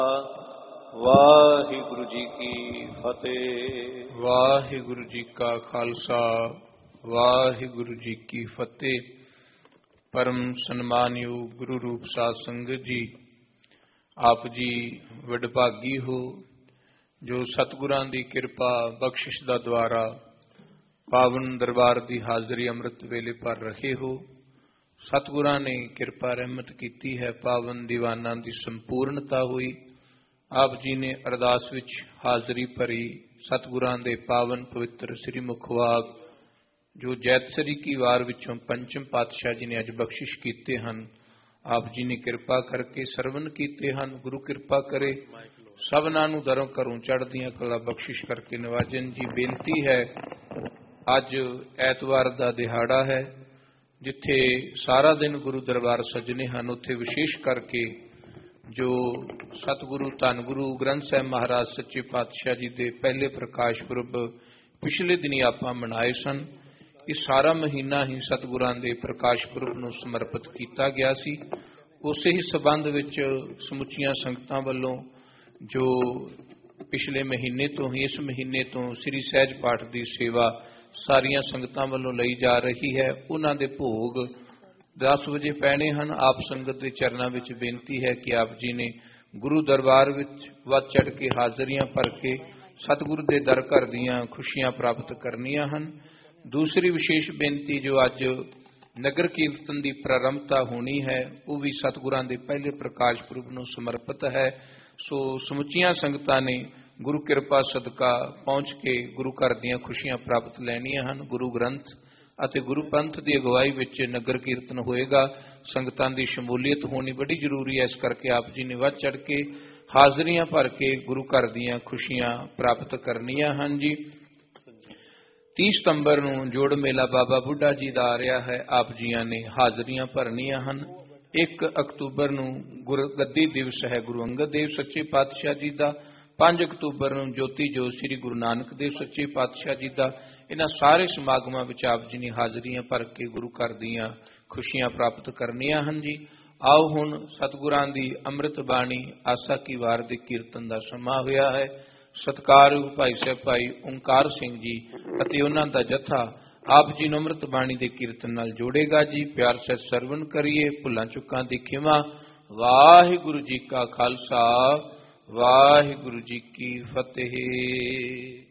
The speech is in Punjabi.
ਵਾਹਿਗੁਰੂ ਜੀ ਕੀ ਫਤਿਹ। ਵਾਹਿਗੁਰੂ ਜੀ ਕਾ ਖਾਲਸਾ, ਵਾਹਿਗੁਰੂ ਜੀ ਕੀ ਫਤਿਹ। ਪਰਮ ਸਨਮਾਨਯੋਗ ਗੁਰੂ ਰੂਪ ਸਾਧ ਸੰਗਤ ਜੀ, ਆਪ ਜੀ ਵਡਭਾਗੀ ਹੋ ਜੋ ਸਤਿਗੁਰਾਂ ਦੀ ਕਿਰਪਾ ਬਖਸ਼ਿਸ਼ ਦਾ ਦੁਆਰਾ ਪਾਵਨ ਦਰਬਾਰ ਦੀ ਹਾਜ਼ਰੀ ਅੰਮ੍ਰਿਤ ਵੇਲੇ ਭਰ ਰਹੇ ਹੋ। ਸਤਿਗੁਰਾਂ ਨੇ ਕਿਰਪਾ ਰਹਿਮਤ ਕੀਤੀ ਹੈ, ਪਾਵਨ ਦੀਵਾਨਾਂ ਦੀ ਸੰਪੂਰਨਤਾ ਹੋਈ। ਆਪ ਜੀ ਨੇ ਅਰਦਾਸ ਵਿੱਚ ਹਾਜ਼ਰੀ ਭਰੀ। ਸਤਿਗੁਰਾਂ ਦੇ ਪਾਵਨ ਪਵਿੱਤਰ ਸ੍ਰੀ ਮੁਖਵਾਕ ਜੋ ਜੈਤਸਰੀ ਕੀ ਵਾਰ ਵਿੱਚੋਂ ਪੰਚਮ ਪਾਤਸ਼ਾਹ ਜੀ ਨੇ ਅੱਜ ਬਖਸ਼ਿਸ਼ ਕੀਤੇ ਹਨ, ਆਪ ਜੀ ਨੇ ਕਿਰਪਾ ਕਰਕੇ ਸਰਵਨ ਕੀਤੇ ਹਨ। ਗੁਰੂ ਕਿਰਪਾ ਕਰੇ ਸਭਨਾਂ ਨੂੰ ਦਰੋਂ ਘਰੋਂ ਚੜ੍ਹਦੀਆਂ ਕਲਾ ਬਖਸ਼ਿਸ਼ ਕਰਕੇ ਨਵਾਜਨ ਜੀ। ਬੇਨਤੀ ਹੈ, ਅੱਜ ਐਤਵਾਰ ਦਾ ਦਿਹਾੜਾ ਹੈ, ਜਿੱਥੇ ਸਾਰਾ ਦਿਨ ਗੁਰੂ ਦਰਬਾਰ ਸਜਣੇ ਹਨ, ਉੱਥੇ ਵਿਸ਼ੇਸ਼ ਕਰਕੇ ਜੋ ਸਤਿਗੁਰੂ ਧੰਨ ਗੁਰੂ ਗ੍ਰੰਥ ਸਾਹਿਬ ਮਹਾਰਾਜ ਸੱਚੇ ਪਾਤਸ਼ਾਹ ਜੀ ਦੇ ਪਹਿਲੇ ਪ੍ਰਕਾਸ਼ ਪੁਰਬ ਪਿਛਲੇ ਦਿਨੀ ਆਪਾਂ ਮਨਾਏ ਸਨ। ਇਹ ਸਾਰਾ ਮਹੀਨਾ ਹੀ ਸਤਿਗੁਰਾਂ ਦੇ ਪ੍ਰਕਾਸ਼ ਪੁਰਬ ਨੂੰ ਸਮਰਪਿਤ ਕੀਤਾ ਗਿਆ ਸੀ। ਉਸੇ ਹੀ ਸਬੰਧ ਵਿੱਚ ਸਮੁੱਚੀਆਂ ਸੰਗਤਾਂ ਵੱਲੋਂ ਜੋ ਪਿਛਲੇ ਮਹੀਨੇ ਤੋਂ ਹੀ ਇਸ ਮਹੀਨੇ ਤੋਂ ਸ੍ਰੀ ਸਹਿਜ ਪਾਠ ਦੀ ਸੇਵਾ ਸਾਰੀਆਂ ਸੰਗਤਾਂ ਵੱਲੋਂ ਲਈ ਜਾ ਰਹੀ ਹੈ, ਉਹਨਾਂ ਦੇ ਭੋਗ 10 ਵਜੇ ਪੈਣੇ ਹਨ। ਆਪ ਸੰਗਤ ਦੇ ਚਰਨਾਂ ਵਿੱਚ ਬੇਨਤੀ ਹੈ ਕਿ ਆਪ ਜੀ ਨੇ ਗੁਰੂ ਦਰਬਾਰ ਵਿੱਚ ਵੱਧ ਚੜ੍ਹ ਕੇ ਹਾਜ਼ਰੀਆਂ ਭਰ ਕੇ ਸਤਿਗੁਰੂ ਦੇ ਦਰ ਘਰ ਦੀਆਂ ਖੁਸ਼ੀਆਂ ਪ੍ਰਾਪਤ ਕਰਨੀਆਂ ਹਨ। ਦੂਸਰੀ ਵਿਸ਼ੇਸ਼ ਬੇਨਤੀ, ਜੋ ਅੱਜ ਨਗਰ ਕੀਰਤਨ ਦੀ ਪ੍ਰਾਰੰਭਤਾ ਹੋਣੀ ਹੈ, ਉਹ ਵੀ ਸਤਿਗੁਰਾਂ ਦੇ ਪਹਿਲੇ ਪ੍ਰਕਾਸ਼ ਪੁਰਬ ਨੂੰ ਸਮਰਪਿਤ ਹੈ। ਸੋ ਸਮੁੱਚੀਆਂ ਸੰਗਤਾਂ ਨੇ ਗੁਰੂ ਕਿਰਪਾ ਸਦਕਾ ਪਹੁੰਚ ਕੇ ਗੁਰੂ ਘਰ ਦੀਆਂ ਖੁਸ਼ੀਆਂ ਪ੍ਰਾਪਤ ਲੈਣੀਆਂ ਹਨ। ਗੁਰੂ ਗ੍ਰੰਥ ਅਤੇ ਗੁਰੂ ਪੰਥ ਦੀ ਅਗਵਾਈ ਵਿੱਚ ਨਗਰ ਕੀਰਤਨ ਹੋਏਗਾ। ਸੰਗਤਾਂ ਦੀ ਸ਼ਮੂਲੀਅਤ ਹੋਣੀ ਬੜੀ ਜ਼ਰੂਰੀ ਹੈ, ਇਸ ਕਰਕੇ ਆਪ ਜੀ ਨੇ ਵੱਧ ਚੜ੍ਹ ਕੇ ਹਾਜ਼ਰੀਆਂ ਭਰ ਕੇ ਗੁਰੂ ਘਰ ਦੀਆਂ ਖੁਸ਼ੀਆਂ ਪ੍ਰਾਪਤ ਕਰਨੀਆਂ ਹਨ ਜੀ। 30 ਸਤੰਬਰ ਨੂੰ ਜੋੜ ਮੇਲਾ ਬਾਬਾ ਬੁੱਢਾ ਜੀ ਦਾ ਆ ਰਿਹਾ ਹੈ, ਆਪ ਜੀਆਂ ਨੇ ਹਾਜ਼ਰੀਆਂ ਭਰਨੀਆਂ ਹਨ। 1 ਅਕਤੂਬਰ ਨੂੰ ਗੁਰਗੱਦੀ ਦਿਵਸ ਹੈ ਗੁਰੂ ਅੰਗਦ ਦੇਵ ਸੱਚੇ ਪਾਤਸ਼ਾਹ ਜੀ ਦਾ। 5 ਅਕਤੂਬਰ ਨੂੰ ਜੋਤੀ ਜੋਤ ਸ੍ਰੀ ਗੁਰੂ ਨਾਨਕ ਦੇਵ ਸੱਚੇ ਪਾਤਸ਼ਾਹ ਜੀ ਦਾ। ਇਹਨਾਂ ਸਾਰੇ ਸਮਾਗਮਾਂ ਵਿੱਚ ਆਪ ਜੀ ਨੇ ਹਾਜ਼ਰੀਆਂ ਭਰ ਕੇ ਗੁਰੂ ਘਰ ਦੀਆਂ ਖੁਸ਼ੀਆਂ ਪ੍ਰਾਪਤ ਕਰਨੀਆਂ ਹਨ ਜੀ। ਆਓ ਹੁਣ ਸਤਿਗੁਰਾਂ ਦੀ ਅੰਮ੍ਰਿਤ ਬਾਣੀ ਆਸਾ ਕੀ ਵਾਰ ਦੇ ਕੀਰਤਨ ਦਾ ਸਮਾਂ ਹੋਇਆ ਹੈ। ਸਤਿਕਾਰਯੋਗ ਭਾਈ ਸਾਹਿਬ ਭਾਈ ਓਂਕਾਰ ਸਿੰਘ ਜੀ ਅਤੇ ਉਹਨਾਂ ਦਾ ਜਥਾ ਆਪ ਜੀ ਨੂੰ ਅੰਮ੍ਰਿਤ ਬਾਣੀ ਦੇ ਕੀਰਤਨ ਨਾਲ ਜੋੜੇਗਾ ਜੀ। ਪਿਆਰ ਸਹਿਤ ਸਰਵਨ ਕਰੀਏ, ਭੁੱਲਾਂ ਚੁੱਕਾਂ ਦੀ ਖਿਮਾ। ਵਾਹਿਗੁਰੂ ਜੀ ਕਾ ਖਾਲਸਾ, ਵਾਹਿਗੁਰੂ ਜੀ ਕੀ ਫਤਿਹ।